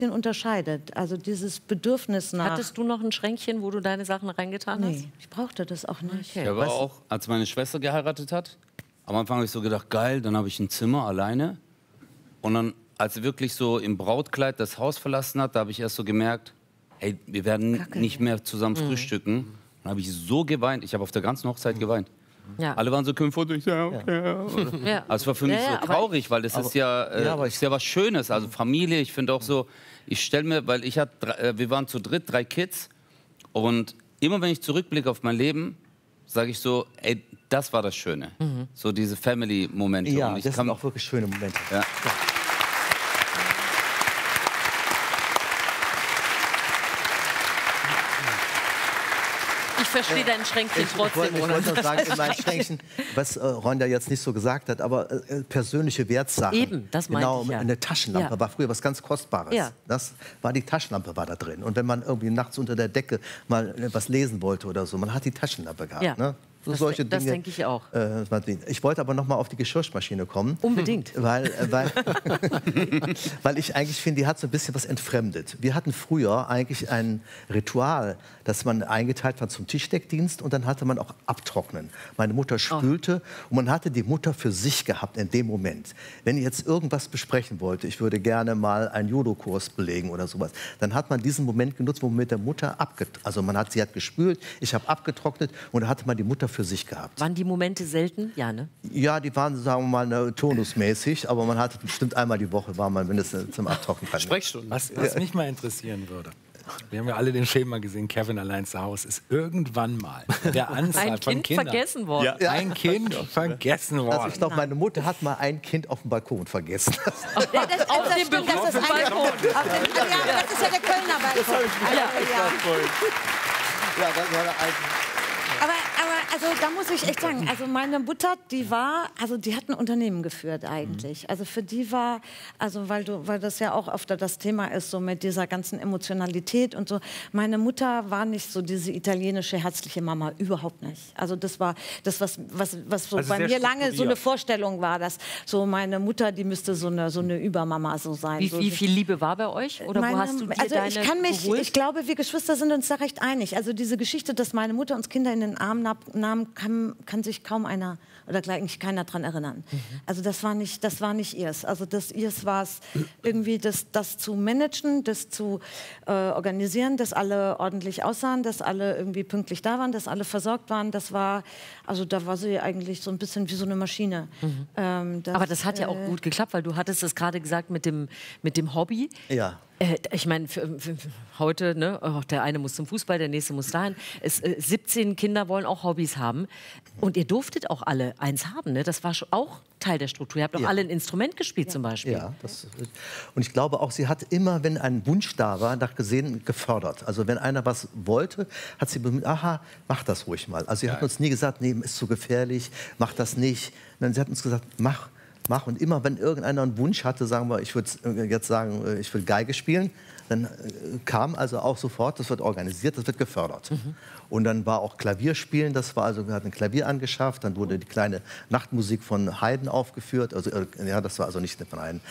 unterscheidet. Also dieses Bedürfnis nach... Hattest du noch ein Schränkchen, wo du deine Sachen reingetan hast? Nee, ich brauchte das auch nicht. Ich habe auch, als meine Schwester geheiratet hat, am Anfang habe ich so gedacht, geil, dann habe ich ein Zimmer alleine. Und dann, als sie wirklich so im Brautkleid das Haus verlassen hat, da habe ich erst so gemerkt, hey, wir werden nicht mehr zusammen frühstücken. Dann habe ich so geweint, ich habe auf der ganzen Hochzeit geweint. Ja. Alle waren so, können Fotos, ich sag, okay. Ja. Also es war für mich so traurig, weil das ist ja, ist ja was Schönes. Also Familie, ich finde auch so, ich stelle mir, weil ich hatte, wir waren zu dritt, 3 Kids. Und immer wenn ich zurückblicke auf mein Leben, sage ich so, ey, das war das Schöne. So diese Family-Momente. Ja, und ich das sind auch wirklich schöne Momente. Ja. Ich verstehe dein Schränkchen trotzdem, Ich oder? wollte noch sagen, in meinem Schränkchen, was Ronja jetzt nicht so gesagt hat, aber persönliche Wertsachen. Eben, das meinte ich, ja. Eine Taschenlampe war früher was ganz Kostbares. Ja. Das war die Taschenlampe war da drin. Und wenn man irgendwie nachts unter der Decke mal was lesen wollte oder so, man hat die Taschenlampe gehabt. Ja. Ne? So Das solche das Dinge, denke ich auch. Ich wollte aber noch mal auf die Geschirrspülmaschine kommen. Unbedingt. Weil ich eigentlich finde, die hat so ein bisschen was entfremdet. Wir hatten früher eigentlich ein Ritual, dass man eingeteilt war zum Tischdeckdienst und dann hatte man auch Abtrocknen. Meine Mutter spülte und man hatte die Mutter für sich gehabt in dem Moment. Wenn ihr jetzt irgendwas besprechen wollte, ich würde gerne mal einen Judo-Kurs belegen oder sowas, dann hat man diesen Moment genutzt, wo man mit der Mutter sie hat gespült, ich habe abgetrocknet und da hatte man die Mutter für sich gehabt. Waren die Momente selten? Ja, ne? Ja, die waren, sagen wir mal, turnusmäßig, aber man hatte bestimmt einmal die Woche, war man mindestens zum Abtrocknen. Sprechstunden. Was mich mal interessieren würde, wir haben ja alle den Film mal gesehen, Kevin allein zu Hause, ist irgendwann mal der Anzahl von Kindern... vergessen worden. Ja. Ein Kind vergessen worden. Also ich glaube, meine Mutter hat mal ein Kind auf dem Balkon vergessen. Auf dem berühmten Balkon. Ja, das ist ja der Kölner Balkon. Ja, das war der alte. Aber also da muss ich echt sagen, also meine Mutter, die hat ein Unternehmen geführt eigentlich. Also für die war, also weil das ja auch öfter das Thema ist, so mit dieser ganzen Emotionalität und so. Meine Mutter war nicht so diese italienische herzliche Mama, überhaupt nicht. Also das war das, was so also bei mir lange so eine Vorstellung war, dass so meine Mutter, die müsste so eine Übermama so sein. Wie viel Liebe war bei euch? Oder wo hast du dir ich glaube, wir Geschwister sind uns da recht einig. Also diese Geschichte, dass meine Mutter uns Kinder in den Arm nahm, kann sich kaum einer oder eigentlich keiner daran erinnern. Also das war nicht ihrs. Also ihrs war es irgendwie, das zu managen, das zu organisieren, dass alle ordentlich aussahen, dass alle irgendwie pünktlich da waren, dass alle versorgt waren. Da war sie eigentlich so ein bisschen wie so eine Maschine. Aber das hat ja auch gut geklappt, weil du hattest es gerade gesagt mit dem Hobby. Ja. Ich meine, für heute, ne, der eine muss zum Fußball, der nächste muss dahin. 17 Kinder wollen auch Hobbys haben. Und ihr durftet auch alle eins haben, ne? Das war auch Teil der Struktur. Ihr habt auch alle ein Instrument gespielt zum Beispiel. Ja, und ich glaube auch, sie hat immer, wenn ein Wunsch da war, nach gesehen gefördert. Also wenn einer was wollte, hat sie bemüht, aha, mach das ruhig mal. Also sie hat uns nie gesagt, nee, ist zu gefährlich, mach das nicht. Nein, sie hat uns gesagt, mach. Und immer, wenn irgendeiner einen Wunsch hatte, sagen wir, ich würde jetzt sagen, ich will Geige spielen, dann kam also auch sofort, das wird organisiert, das wird gefördert. Und dann war auch Klavierspielen, wir hatten ein Klavier angeschafft, dann wurde die kleine Nachtmusik von Haydn aufgeführt, also ja, das war also nicht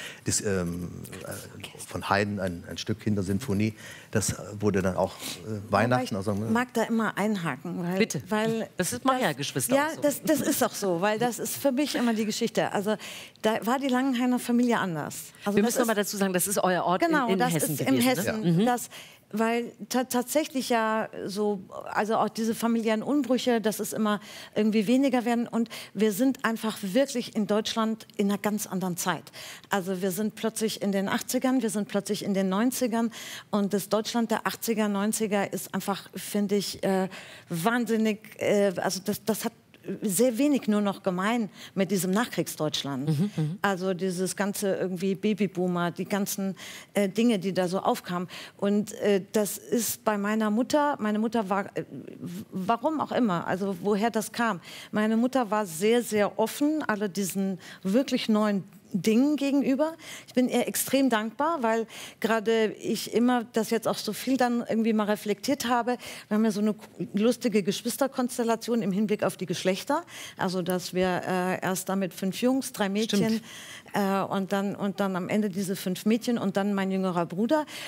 von Haydn, ein Stück Kindersinfonie, das wurde dann auch Weihnachten. Ich mag da immer einhaken. Bitte, das ist Meier-Geschwister. Ja, so. das ist auch so, weil das ist für mich immer die Geschichte. Also da war die Langenhainer Familie anders. Also wir müssen noch mal dazu sagen, das ist euer Ort in Hessen gewesen. Im Hessen, weil tatsächlich ja so, also auch diese familiären Unbrüche, dass es immer irgendwie weniger werden. Und wir sind einfach wirklich in Deutschland in einer ganz anderen Zeit. Also wir sind plötzlich in den 80ern, wir sind plötzlich in den 90ern. Und das Deutschland der 80er, 90er ist einfach, finde ich, wahnsinnig, also das hat sehr wenig nur noch gemein mit diesem Nachkriegsdeutschland. Also dieses ganze irgendwie Babyboomer, die ganzen Dinge, die da so aufkamen. Und das ist bei meiner Mutter, meine Mutter war, warum auch immer, also woher das kam. Meine Mutter war sehr, sehr offen, alle diesen wirklich neuen Dingen gegenüber. Ich bin ihr extrem dankbar, weil gerade ich immer das jetzt auch so viel dann irgendwie mal reflektiert habe. Wir haben ja so eine lustige Geschwisterkonstellation im Hinblick auf die Geschlechter. Also dass wir erst damit 5 Jungs, 3 Mädchen und dann am Ende diese 5 Mädchen und dann mein jüngerer Bruder.